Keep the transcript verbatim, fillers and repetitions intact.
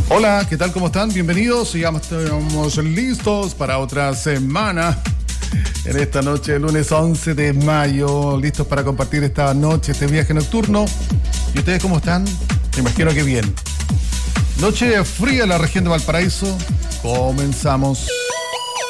Hola, ¿qué tal? ¿Cómo están? Bienvenidos. Ya estamos listos para otra semana. En esta noche, lunes once de mayo, listos para compartir esta noche, este viaje nocturno. ¿Y ustedes cómo están? Me imagino que bien. Noche fría en la región de Valparaíso. Comenzamos.